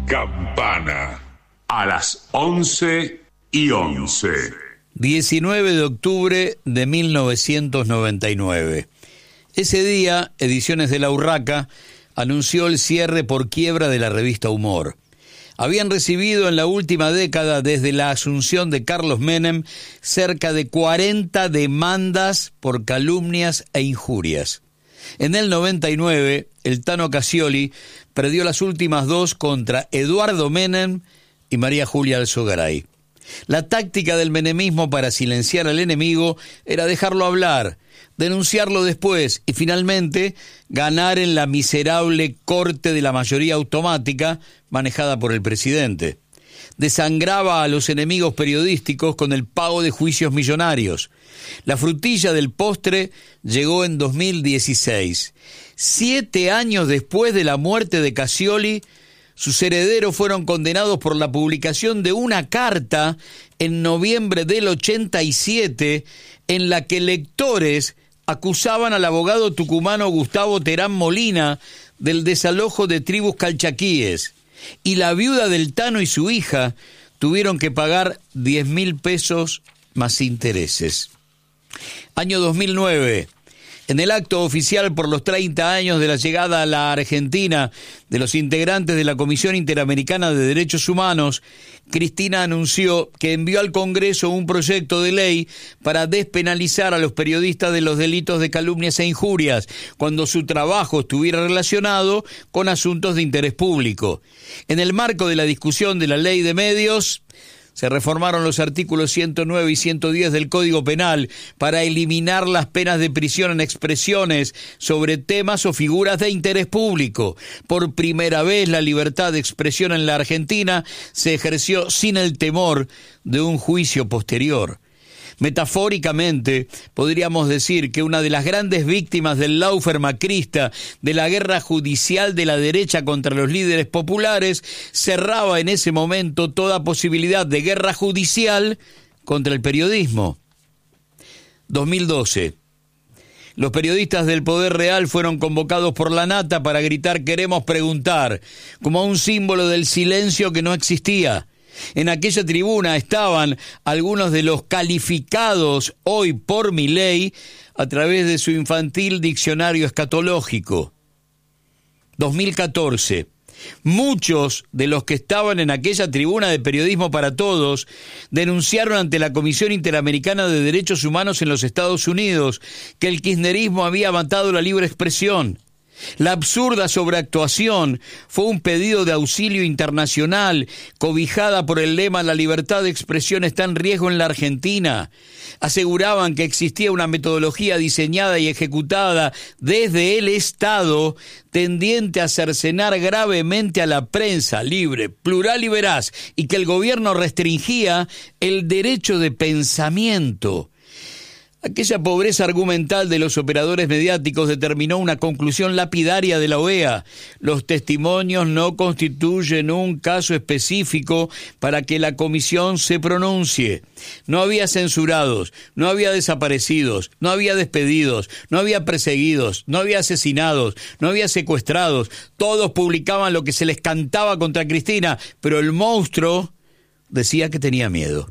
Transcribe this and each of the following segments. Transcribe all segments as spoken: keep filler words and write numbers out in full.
Campana. A las once y once. diecinueve de octubre de mil novecientos noventa y nueve. Ese día, Ediciones de la Urraca anunció el cierre por quiebra de la revista Humor. Habían recibido en la última década, desde la asunción de Carlos Menem, cerca de cuarenta demandas por calumnias e injurias. En el noventa y nueve, el Tano Casioli perdió las últimas dos contra Eduardo Menem y María Julia Alzogaray. La táctica del menemismo para silenciar al enemigo era dejarlo hablar, denunciarlo después y finalmente ganar en la miserable corte de la mayoría automática manejada por el presidente. Desangraba a los enemigos periodísticos con el pago de juicios millonarios. La frutilla del postre llegó en dos mil dieciséis. Siete años después de la muerte de Casioli, sus herederos fueron condenados por la publicación de una carta en noviembre del ochenta y siete en la que lectores acusaban al abogado tucumano Gustavo Terán Molina del desalojo de tribus calchaquíes, y la viuda del Tano y su hija tuvieron que pagar diez mil pesos más intereses. Año dos mil nueve. En el acto oficial por los treinta años de la llegada a la Argentina de los integrantes de la Comisión Interamericana de Derechos Humanos, Cristina anunció que envió al Congreso un proyecto de ley para despenalizar a los periodistas de los delitos de calumnias e injurias cuando su trabajo estuviera relacionado con asuntos de interés público. En el marco de la discusión de la Ley de Medios, se reformaron los artículos ciento nueve y ciento diez del Código Penal para eliminar las penas de prisión en expresiones sobre temas o figuras de interés público. Por primera vez, la libertad de expresión en la Argentina se ejerció sin el temor de un juicio posterior. Metafóricamente, podríamos decir que una de las grandes víctimas del lawfare macrista, de la guerra judicial de la derecha contra los líderes populares, cerraba en ese momento toda posibilidad de guerra judicial contra el periodismo. dos mil doce. Los periodistas del Poder Real fueron convocados por la Nata para gritar "queremos preguntar", como un símbolo del silencio que no existía. En aquella tribuna estaban algunos de los calificados hoy por Milei a través de su infantil diccionario escatológico. dos mil catorce. Muchos de los que estaban en aquella tribuna de Periodismo para Todos denunciaron ante la Comisión Interamericana de Derechos Humanos en los Estados Unidos que el kirchnerismo había matado la libre expresión. La absurda sobreactuación fue un pedido de auxilio internacional, cobijada por el lema "la libertad de expresión está en riesgo en la Argentina". Aseguraban que existía una metodología diseñada y ejecutada desde el Estado tendiente a cercenar gravemente a la prensa libre, plural y veraz, y que el gobierno restringía el derecho de pensamiento. Aquella pobreza argumental de los operadores mediáticos determinó una conclusión lapidaria de la O E A. Los testimonios no constituyen un caso específico para que la comisión se pronuncie. No había censurados, no había desaparecidos, no había despedidos, no había perseguidos, no había asesinados, no había secuestrados. Todos publicaban lo que se les cantaba contra Cristina, pero el monstruo decía que tenía miedo.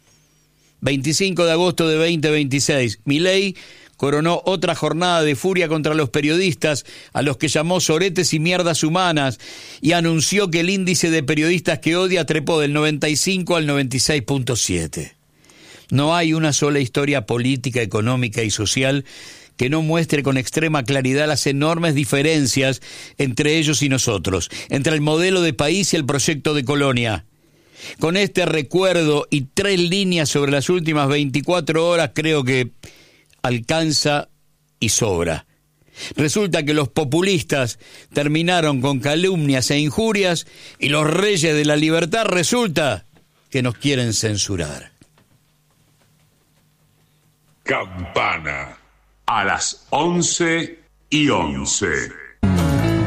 veinticinco de agosto de veinte veintiséis, Milei coronó otra jornada de furia contra los periodistas, a los que llamó soretes y mierdas humanas, y anunció que el índice de periodistas que odia trepó del noventa y cinco al noventa y seis punto siete. No hay una sola historia política, económica y social que no muestre con extrema claridad las enormes diferencias entre ellos y nosotros, entre el modelo de país y el proyecto de colonia. Con este recuerdo y tres líneas sobre las últimas veinticuatro horas, creo que alcanza y sobra. Resulta que los populistas terminaron con calumnias e injurias y los reyes de la libertad resulta que nos quieren censurar. Campana. A las once y once.